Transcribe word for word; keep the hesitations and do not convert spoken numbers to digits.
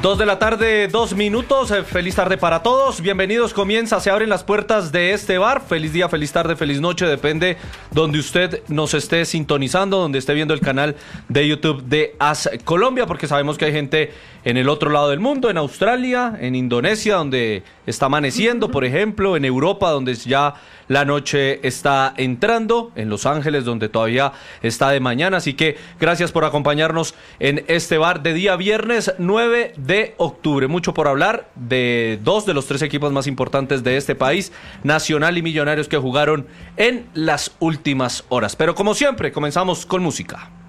Dos de la tarde, dos minutos. Eh, feliz tarde para todos. Bienvenidos. Comienza, se abren las puertas de este bar. Feliz día, feliz tarde, feliz noche. Depende donde usted nos esté sintonizando, donde esté viendo el canal de YouTube de AS Colombia, porque sabemos que hay gente en el otro lado del mundo, en Australia, en Indonesia, donde está amaneciendo, por ejemplo, en Europa, donde ya la noche está entrando, en Los Ángeles, donde todavía está de mañana. Así que gracias por acompañarnos en este bar de día viernes nueve de octubre. Mucho por hablar de dos de los tres equipos más importantes de este país, Nacional y Millonarios, que jugaron en las últimas horas. Pero como siempre, comenzamos con música.